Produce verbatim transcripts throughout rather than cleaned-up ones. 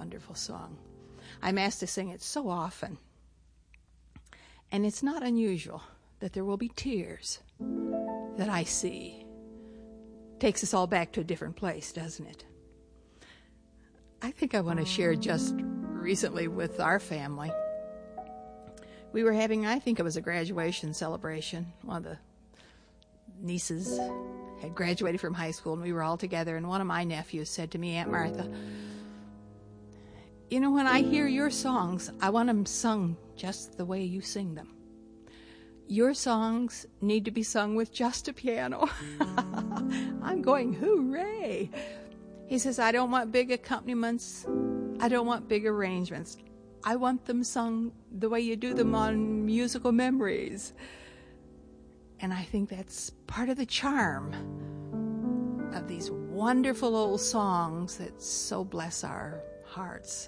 wonderful song. I'm asked to sing it so often. And it's not unusual that there will be tears that I see. Takes us all back to a different place, doesn't it? I think I want to share just recently with our family. We were having, I think it was a graduation celebration. One of the nieces had graduated from high school, and we were all together, and one of my nephews said to me, Aunt Martha, you know, when I hear your songs, I want them sung just the way you sing them. Your songs need to be sung with just a piano. I'm going, hooray! He says, I don't want big accompaniments. I don't want big arrangements. I want them sung the way you do them on Musical Memories. And I think that's part of the charm of these wonderful old songs that so bless our hearts.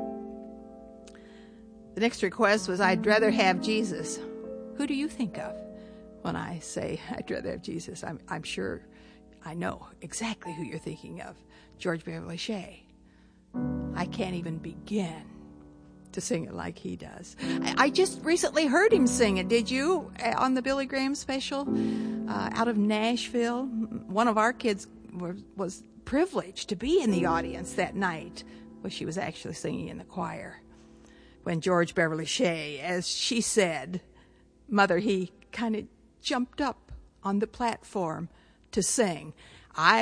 The next request was, I'd rather have Jesus. Who do you think of when I say I'd rather have Jesus? I'm, I'm sure I know exactly who you're thinking of. George Beverly Shea. I can't even begin to sing it like he does. I, I just recently heard him sing it. Did you? On the Billy Graham special uh, out of Nashville. One of our kids were, was privileged to be in the audience that night. Well, she was actually singing in the choir. When George Beverly Shea, as she said, Mother, he kind of jumped up on the platform to sing. I